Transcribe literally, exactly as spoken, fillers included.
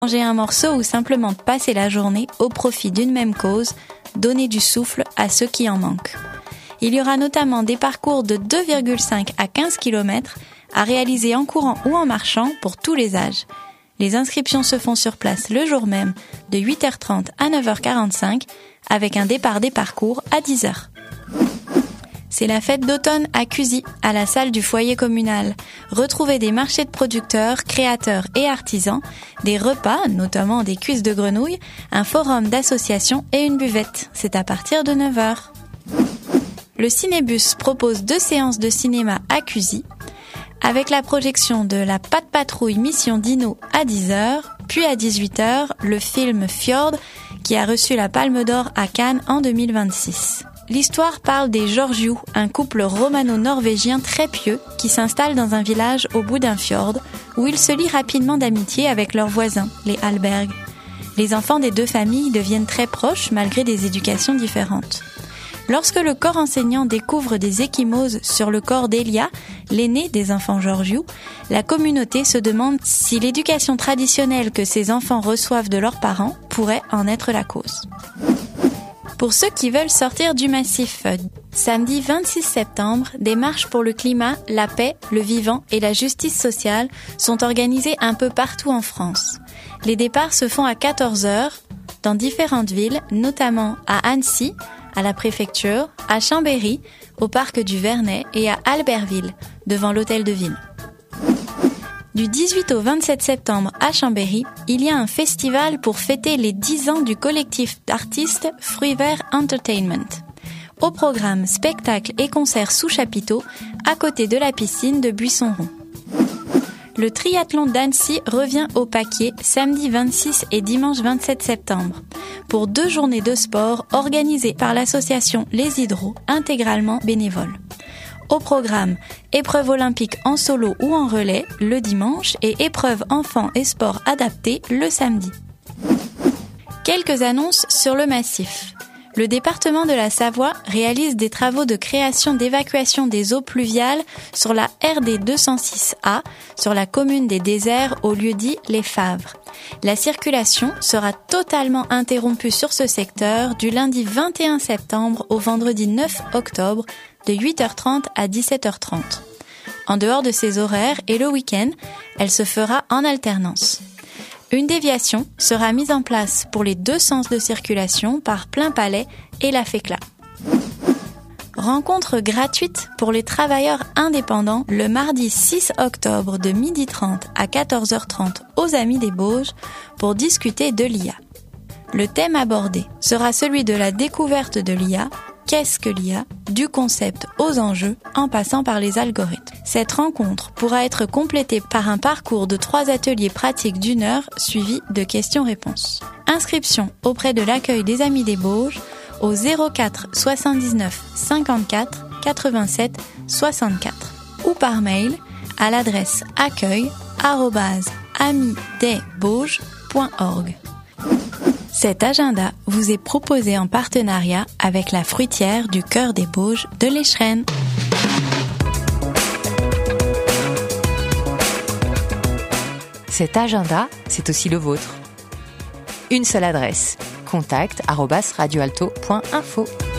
Manger un morceau ou simplement passer la journée au profit d'une même cause, donner du souffle à ceux qui en manquent. Il y aura notamment des parcours de deux virgule cinq à quinze kilomètres à réaliser en courant ou en marchant pour tous les âges. Les inscriptions se font sur place le jour même, de huit heures trente à neuf heures quarante-cinq, avec un départ des parcours à dix heures. C'est la fête d'automne à Cuzy, à la salle du foyer communal. Retrouvez des marchés de producteurs, créateurs et artisans, des repas, notamment des cuisses de grenouille, un forum d'associations et une buvette. C'est à partir de neuf heures. Le Cinébus propose deux séances de cinéma à Cuzy, avec la projection de la Patte Patrouille Mission Dino à dix heures, puis à dix-huit heures, le film Fjord, qui a reçu la Palme d'Or à Cannes en deux mille vingt-six. L'histoire parle des Georgiou, un couple romano-norvégien très pieux qui s'installe dans un village au bout d'un fjord, où ils se lient rapidement d'amitié avec leurs voisins, les Hallberg. Les enfants des deux familles deviennent très proches malgré des éducations différentes. Lorsque le corps enseignant découvre des ecchymoses sur le corps d'Elia, l'aîné des enfants Georgiou, la communauté se demande si l'éducation traditionnelle que ces enfants reçoivent de leurs parents pourrait en être la cause. Pour ceux qui veulent sortir du massif, samedi vingt-six septembre, des marches pour le climat, la paix, le vivant et la justice sociale sont organisées un peu partout en France. Les départs se font à quatorze heures dans différentes villes, notamment à Annecy, à la préfecture, à Chambéry, au parc du Vernet et à Albertville, devant l'hôtel de ville. Du dix-huit au vingt-sept septembre à Chambéry, il y a un festival pour fêter les dix ans du collectif d'artistes Fruits Verts Entertainment. Au programme, spectacles et concerts sous chapiteau, à côté de la piscine de Buisson-Rond. Le triathlon d'Annecy revient au paquet samedi vingt-six et dimanche vingt-sept septembre pour deux journées de sport organisées par l'association Les Hydros, intégralement bénévoles. Au programme, épreuve olympique en solo ou en relais le dimanche et épreuve enfants et sport adaptés le samedi. Quelques annonces sur le massif. Le département de la Savoie réalise des travaux de création d'évacuation des eaux pluviales sur la R D deux cent six A, sur la commune des Déserts au lieu-dit Les Favres. La circulation sera totalement interrompue sur ce secteur du lundi vingt et un septembre au vendredi neuf octobre de huit heures trente à dix-sept heures trente. En dehors de ces horaires et le week-end, elle se fera en alternance. Une déviation sera mise en place pour les deux sens de circulation par Plainpalais et la Fécla. Rencontre gratuite pour les travailleurs indépendants le mardi six octobre de midi trente à quatorze heures trente aux Amis des Bauges pour discuter de l'I A. Le thème abordé sera celui de la découverte de l'I A. Qu'est-ce que l'I A ? Du concept aux enjeux en passant par les algorithmes. Cette rencontre pourra être complétée par un parcours de trois ateliers pratiques d'une heure suivis de questions-réponses. Inscription auprès de l'accueil des Amis des Bauges au zéro quatre soixante-dix-neuf cinquante-quatre quatre-vingt-sept soixante-quatre ou par mail à l'adresse accueil arobase amis des bauges point org. Cet agenda vous est proposé en partenariat avec la fruitière du Cœur des Bauges de l'Échrennes. Cet agenda, c'est aussi le vôtre. Une seule adresse, contact arobase radioalto point info.